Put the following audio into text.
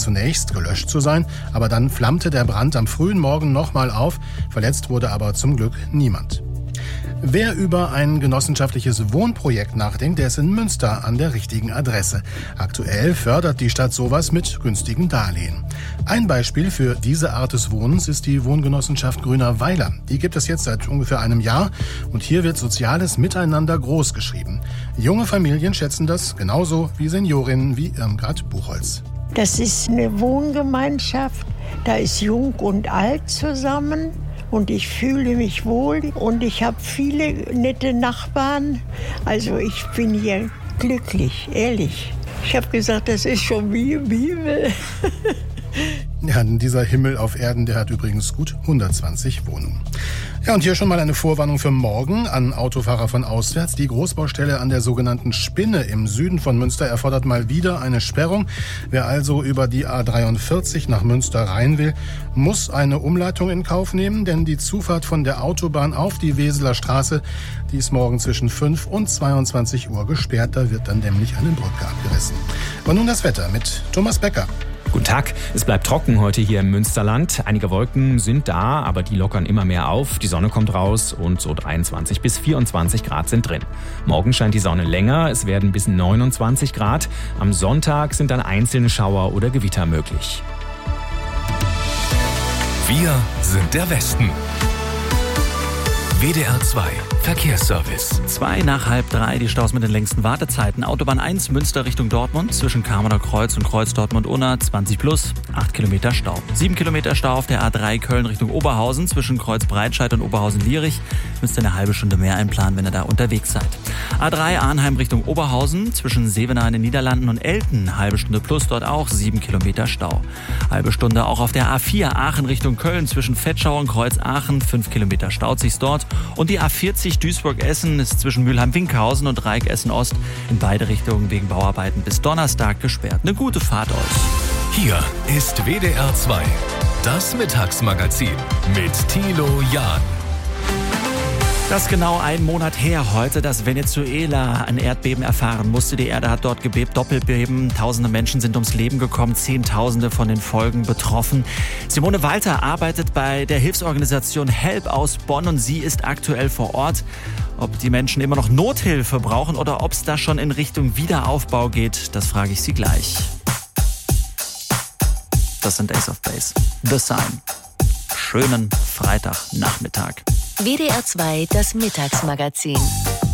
zunächst gelöscht zu sein, aber dann flammte der Brand am frühen Morgen nochmal auf. Verletzt wurde aber zum Glück niemand. Wer über ein genossenschaftliches Wohnprojekt nachdenkt, der ist in Münster an der richtigen Adresse. Aktuell fördert die Stadt sowas mit günstigen Darlehen. Ein Beispiel für diese Art des Wohnens ist die Wohngenossenschaft Grüner Weiler. Die gibt es jetzt seit ungefähr einem Jahr und hier wird soziales Miteinander großgeschrieben. Junge Familien schätzen das genauso wie Seniorinnen wie Irmgard Buchholz. Das ist eine Wohngemeinschaft, da ist Jung und Alt zusammen. Und ich fühle mich wohl und ich habe viele nette Nachbarn. Also ich bin hier glücklich, ehrlich. Ich habe gesagt, das ist schon wie im Himmel. Ja, dieser Himmel auf Erden, der hat übrigens gut 120 Wohnungen. Ja, und hier schon mal eine Vorwarnung für morgen an Autofahrer von auswärts. Die Großbaustelle an der sogenannten Spinne im Süden von Münster erfordert mal wieder eine Sperrung. Wer also über die A43 nach Münster rein will, muss eine Umleitung in Kauf nehmen, denn die Zufahrt von der Autobahn auf die Weseler Straße, die ist morgen zwischen 5 und 22 Uhr gesperrt. Da wird dann nämlich eine Brücke abgerissen. Und nun das Wetter mit Thomas Becker. Guten Tag. Es bleibt trocken heute hier im Münsterland. Einige Wolken sind da, aber die lockern immer mehr auf. Die Sonne kommt raus und so 23 bis 24 Grad sind drin. Morgen scheint die Sonne länger. Es werden bis 29 Grad. Am Sonntag sind dann einzelne Schauer oder Gewitter möglich. Wir sind der Westen. WDR 2 Verkehrsservice. 2 nach halb 3, die Staus mit den längsten Wartezeiten. Autobahn 1 Münster Richtung Dortmund zwischen Kamerner Kreuz und Kreuz Dortmund-Unna 20 plus, 8 Kilometer Stau. 7 Kilometer Stau auf der A3 Köln Richtung Oberhausen zwischen Kreuz Breitscheid und Oberhausen-Lierich. Müsst ihr eine halbe Stunde mehr einplanen, wenn ihr da unterwegs seid. A3 Arnheim Richtung Oberhausen zwischen Sevenaar in den Niederlanden und Elten. Halbe Stunde plus, dort auch 7 Kilometer Stau. Halbe Stunde auch auf der A4 Aachen Richtung Köln zwischen Vetschau und Kreuz Aachen. 5 Kilometer staut sich's dort. Und die A40 Duisburg-Essen ist zwischen Mülheim-Winkhausen und Dreieck-Essen-Ost in beide Richtungen wegen Bauarbeiten bis Donnerstag gesperrt. Eine gute Fahrt euch. Hier ist WDR 2, das Mittagsmagazin mit Thilo Jahn. Das ist genau ein Monat her heute, dass Venezuela ein Erdbeben erfahren musste. Die Erde hat dort gebebt, Doppelbeben. Tausende Menschen sind ums Leben gekommen, Zehntausende von den Folgen betroffen. Simone Walter arbeitet bei der Hilfsorganisation HELP aus Bonn und sie ist aktuell vor Ort. Ob die Menschen immer noch Nothilfe brauchen oder ob es da schon in Richtung Wiederaufbau geht, das frage ich sie gleich. Das sind Ace of Base. The Sign. Schönen Freitagnachmittag. WDR 2, das Mittagsmagazin.